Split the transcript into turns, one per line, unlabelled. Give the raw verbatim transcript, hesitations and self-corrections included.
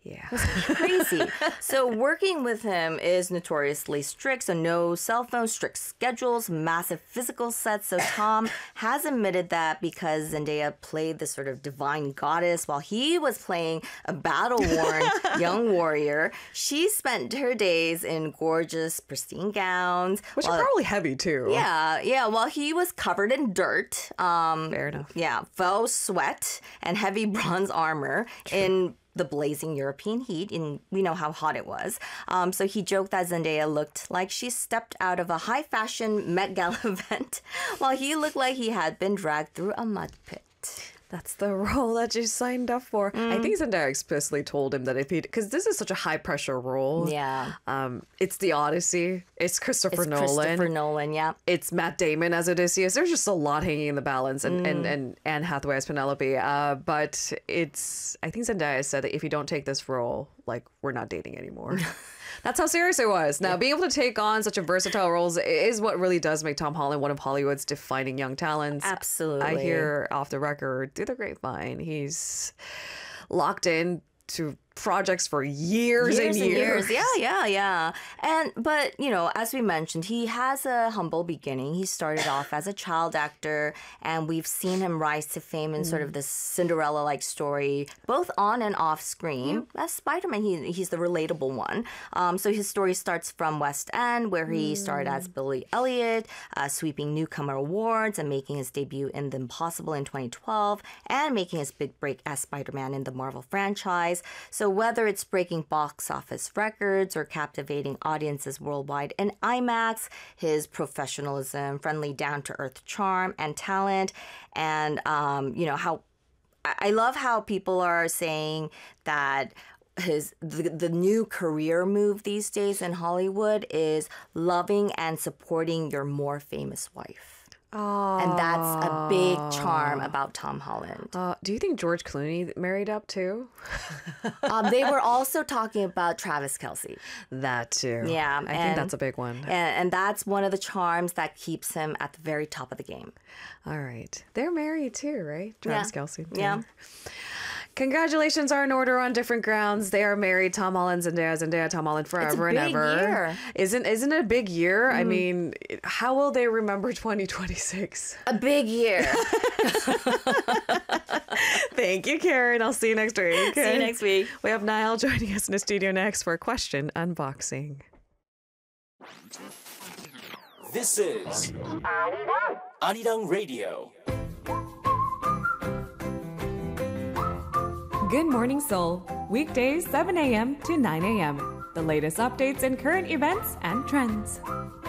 Yeah.
Crazy. So working with him is notoriously strict. So no cell phones, strict schedules, massive physical sets. So Tom has admitted that because Zendaya played this sort of divine goddess while he was playing a battle-worn young warrior, she spent her days in gorgeous, pristine gowns.
Which
while,
are probably heavy too.
Yeah, yeah. While he was covered in dirt. Um,
Fair enough.
Yeah, faux sweat and heavy bronze armor True. in the blazing European heat, and we know how hot it was. Um, so he joked that Zendaya looked like she stepped out of a high fashion Met Gala event, while he looked like he had been dragged through a mud pit.
That's the role that you signed up for. Mm. I think Zendaya explicitly told him that if he, because this is such a high pressure role.
Yeah.
Um, it's the Odyssey. It's Christopher
it's
Nolan.
Christopher Nolan, yeah.
It's Matt Damon as Odysseus. There's just a lot hanging in the balance, and mm. and, and Anne Hathaway as Penelope. Uh, but it's, I think Zendaya said that if you don't take this role, like, we're not dating anymore. That's how serious it was. Now, yeah. being able to take on such a versatile roles is what really does make Tom Holland one of Hollywood's defining young talents.
Absolutely.
I hear off the record, through the grapevine, he's locked in to projects for years,
years
and,
and
years.
years. Yeah, yeah, yeah. And but you know, as we mentioned, he has a humble beginning. He started off as a child actor, and we've seen him rise to fame in mm. sort of this Cinderella-like story, both on and off screen. Mm. As Spider-Man, he he's the relatable one. Um, so his story starts from West End, where he mm. started as Billy Elliot, uh, sweeping newcomer awards and making his debut in The Impossible in twenty twelve, and making his big break as Spider-Man in the Marvel franchise. So So whether it's breaking box office records or captivating audiences worldwide in IMAX, his professionalism, friendly, down-to-earth charm and talent, and um, you know how I love how people are saying that his the, the new career move these days in Hollywood is loving and supporting your more famous wife.
Oh.
And that's a big charm about Tom Holland.
Uh, do you think George Clooney married up too?
um, they were also talking about Travis Kelce.
That too.
Yeah.
I
and,
think that's a big one.
And, and that's one of the charms that keeps him at the very top of the game.
All right. They're married too, right? Travis
yeah.
Kelce.
Yeah.
Congratulations are in order on different grounds. They are married. Tom Holland, Zendaya, Zendaya, Tom Holland forever and ever.
It's a big year.
Isn't isn't it a big year? Mm. I mean, how will they remember twenty twenty-six?
A big year.
Thank you, Karen. I'll see you next week.
See you next week.
We have Niall joining us in the studio next for a question unboxing.
This is Arirang Radio.
Good Morning Seoul, weekdays seven a.m. to nine a.m. The latest updates and current events and trends.